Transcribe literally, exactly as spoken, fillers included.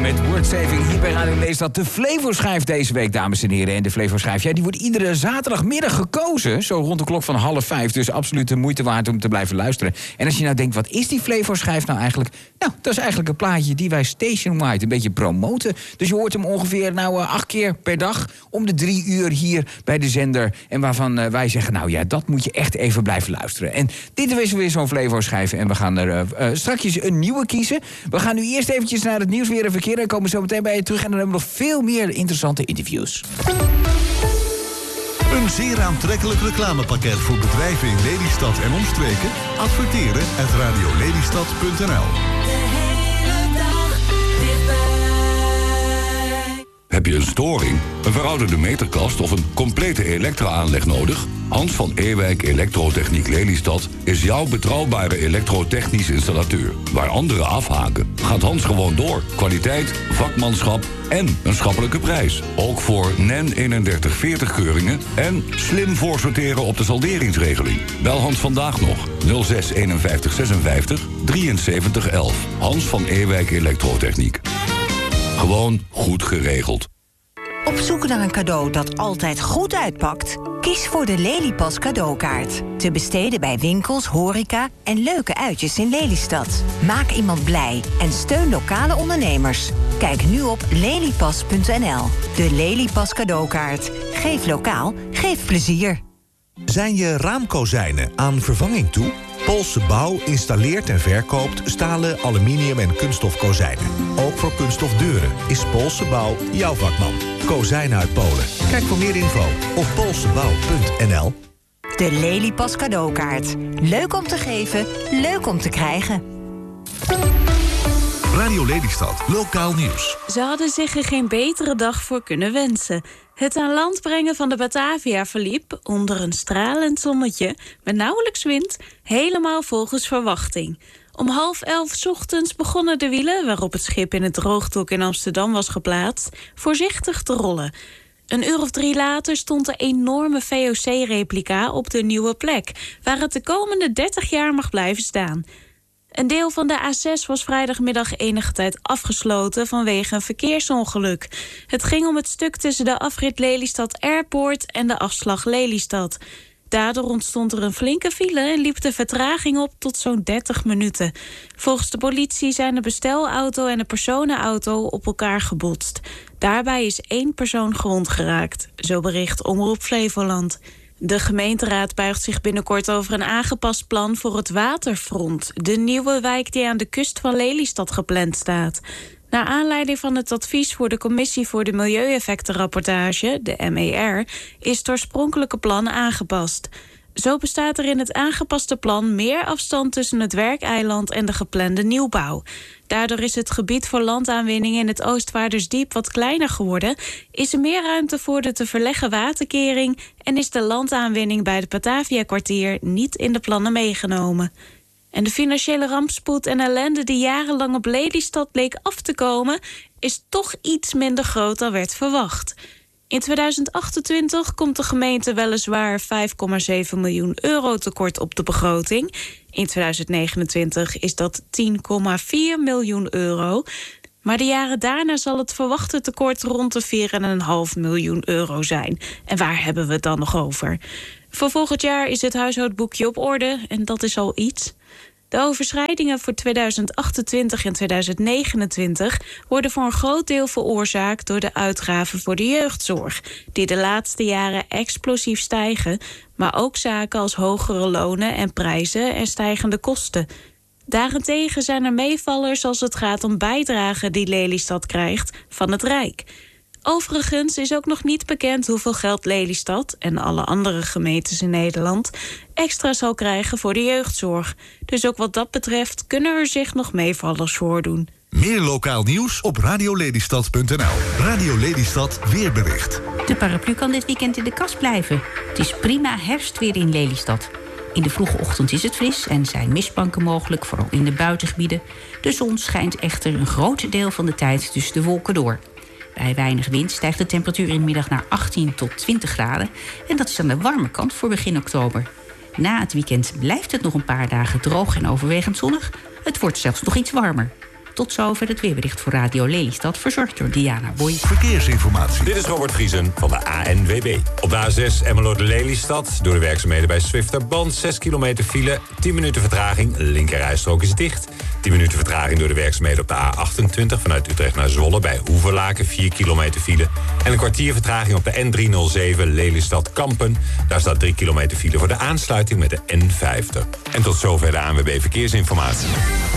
met Wordsaving hier bij Radio Lelystad. De Flevoschijf deze week, dames en heren. En de Flevoschijf, ja, die wordt iedere zaterdagmiddag gekozen. Zo rond de klok van half vijf. Dus absoluut de moeite waard om te blijven luisteren. En als je nou denkt, wat is die Flevoschijf nou eigenlijk? Nou, dat is eigenlijk een plaatje die wij stationwide een beetje promoten. Dus je hoort hem ongeveer nou acht keer per dag. Om de drie uur hier bij de zender. En waarvan uh, wij zeggen, nou ja, dat moet je echt even blijven luisteren. En dit is weer zo'n Flevoschijf. En we gaan er uh, uh, straks een nieuwe kiezen. We gaan nu eerst eventjes naar het nieuws weer en verkeer. En komen zo meteen bij je terug. En dan hebben we nog veel meer interessante interviews. Een zeer aantrekkelijk reclamepakket voor bedrijven in Lelystad en omstreken. Adverteren at radiolelystad punt n l. Heb je een storing, een verouderde meterkast of een complete elektra-aanleg nodig? Hans van Ewijk Elektrotechniek Lelystad is jouw betrouwbare elektrotechnisch installateur. Waar anderen afhaken, gaat Hans gewoon door. Kwaliteit, vakmanschap en een schappelijke prijs. Ook voor N E N eenendertig veertig keuringen en slim voorsorteren op de salderingsregeling. Bel Hans vandaag nog nul zes eenenvijftig zesenvijftig drieënzeventig elf. Hans van Ewijk Elektrotechniek. Gewoon goed geregeld. Op zoek naar een cadeau dat altijd goed uitpakt? Kies voor de Lelypas cadeaukaart. Te besteden bij winkels, horeca en leuke uitjes in Lelystad. Maak iemand blij en steun lokale ondernemers. Kijk nu op lelypas punt n l. De Lelypas cadeaukaart. Geef lokaal, geef plezier. Zijn je raamkozijnen aan vervanging toe? Poolse Bouw installeert en verkoopt stalen, aluminium en kunststof kozijnen. Ook voor kunststof deuren is Poolse Bouw jouw vakman. Kozijnen uit Polen. Kijk voor meer info op poolsebouw punt n l. De Lelypas cadeaukaart. Leuk om te geven, leuk om te krijgen. Radio Lelystad, lokaal nieuws. Ze hadden zich er geen betere dag voor kunnen wensen. Het aan land brengen van de Batavia verliep onder een stralend zonnetje met nauwelijks wind, helemaal volgens verwachting. Om half elf 's ochtends begonnen de wielen, waarop het schip in het droogdok in Amsterdam was geplaatst, voorzichtig te rollen. Een uur of drie later stond de enorme V O C-replica op de nieuwe plek, waar het de komende dertig jaar mag blijven staan. Een deel van de A zes was vrijdagmiddag enige tijd afgesloten vanwege een verkeersongeluk. Het ging om het stuk tussen de afrit Lelystad Airport en de afslag Lelystad. Daardoor ontstond er een flinke file en liep de vertraging op tot zo'n dertig minuten. Volgens de politie zijn de bestelauto en de personenauto op elkaar gebotst. Daarbij is één persoon gewond geraakt, zo bericht Omroep Flevoland. De gemeenteraad buigt zich binnenkort over een aangepast plan voor het Waterfront, de nieuwe wijk die aan de kust van Lelystad gepland staat. Naar aanleiding van het advies voor de Commissie voor de Milieueffectenrapportage, de M E R, is het oorspronkelijke plan aangepast. Zo bestaat er in het aangepaste plan meer afstand tussen het werkeiland en de geplande nieuwbouw. Daardoor is het gebied voor landaanwinning in het Oostvaardersdiep wat kleiner geworden, is er meer ruimte voor de te verleggen waterkering en is de landaanwinning bij het Batavia-kwartier niet in de plannen meegenomen. En de financiële rampspoed en ellende die jarenlang op Lelystad bleek af te komen, is toch iets minder groot dan werd verwacht. In tweeduizend achtentwintig komt de gemeente weliswaar vijf komma zeven miljoen euro tekort op de begroting. In tweeduizend negenentwintig is dat tien komma vier miljoen euro. Maar de jaren daarna zal het verwachte tekort rond de vier komma vijf miljoen euro zijn. En waar hebben we het dan nog over? Voor volgend jaar is het huishoudboekje op orde en dat is al iets. De overschrijdingen voor tweeduizend achtentwintig en tweeduizend negenentwintig worden voor een groot deel veroorzaakt door de uitgaven voor de jeugdzorg, die de laatste jaren explosief stijgen, maar ook zaken als hogere lonen en prijzen en stijgende kosten. Daarentegen zijn er meevallers als het gaat om bijdragen die Lelystad krijgt van het Rijk. Overigens is ook nog niet bekend hoeveel geld Lelystad en alle andere gemeentes in Nederland extra zal krijgen voor de jeugdzorg. Dus ook wat dat betreft kunnen er zich nog meevallers voordoen. Meer lokaal nieuws op radiolelystad punt n l. Radio Lelystad weerbericht. De paraplu kan dit weekend in de kast blijven. Het is prima herfstweer in Lelystad. In de vroege ochtend is het fris en zijn mistbanken mogelijk, vooral in de buitengebieden. De zon schijnt echter een groot deel van de tijd tussen de wolken door. Bij weinig wind stijgt de temperatuur in de middag naar achttien tot twintig graden. En dat is aan de warme kant voor begin oktober. Na het weekend blijft het nog een paar dagen droog en overwegend zonnig. Het wordt zelfs nog iets warmer. Tot zover het weerbericht voor Radio Lelystad, verzorgd door Diana Boy. Verkeersinformatie. Dit is Robert Vriesen van de A N W B. Op de A zes Emmeloord-Lelystad, door de werkzaamheden bij Zwifterband, zes kilometer file, tien minuten vertraging, linkerrijstrook is dicht. tien minuten vertraging door de werkzaamheden op de A achtentwintig vanuit Utrecht naar Zwolle bij Hoevelaken, vier kilometer file. En een kwartier vertraging op de N driehonderdzeven Lelystad-Kampen. Daar staat drie kilometer file voor de aansluiting met de N vijftig. En tot zover de A N W B Verkeersinformatie.